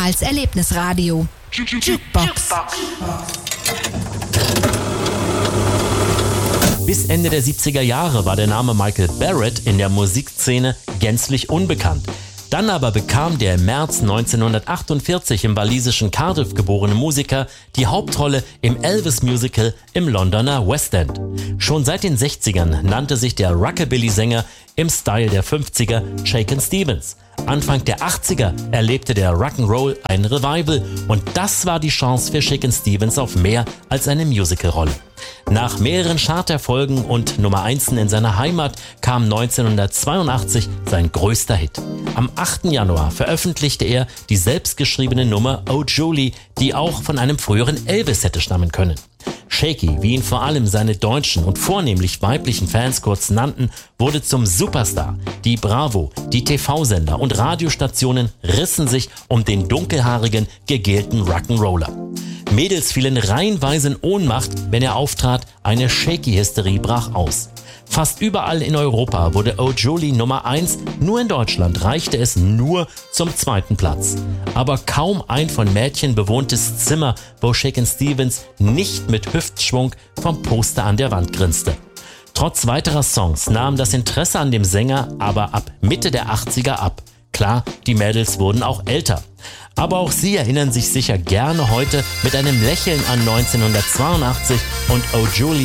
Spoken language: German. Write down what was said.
Kanals Erlebnisradio. Jukebox. Bis Ende der 70er Jahre war der Name Michael Barrett in der Musikszene gänzlich unbekannt. Dann aber bekam der im März 1948 im walisischen Cardiff geborene Musiker die Hauptrolle im Elvis-Musical im Londoner West End. Schon seit den 60ern nannte sich der Rockabilly-Sänger im Style der 50er Shakin' Stevens. Anfang der 80er erlebte der Rock'n'Roll ein Revival und das war die Chance für Shakin' Stevens auf mehr als eine Musicalrolle. Nach mehreren Charterfolgen und Nummer 1 in seiner Heimat kam 1982 sein größter Hit. Am 8. Januar veröffentlichte er die selbstgeschriebene Nummer Oh Julie, die auch von einem früheren Elvis hätte stammen können. Shaky, wie ihn vor allem seine deutschen und vornehmlich weiblichen Fans kurz nannten, wurde zum Superstar. Die Bravo, die TV-Sender und Radiostationen rissen sich um den dunkelhaarigen, gegelten Rock'n'Roller. Mädels fielen reihenweise in Ohnmacht, wenn er auftrat, eine Shaky-Hysterie brach aus. Fast überall in Europa wurde Oh Julie Nummer 1, nur in Deutschland reichte es nur zum 2. Platz. Aber kaum ein von Mädchen bewohntes Zimmer, wo Shakin' Stevens nicht mit Hüftschwung vom Poster an der Wand grinste. Trotz weiterer Songs nahm das Interesse an dem Sänger aber ab Mitte der 80er ab. Klar, die Mädels wurden auch älter. Aber auch sie erinnern sich sicher gerne heute mit einem Lächeln an 1982 und Oh Julie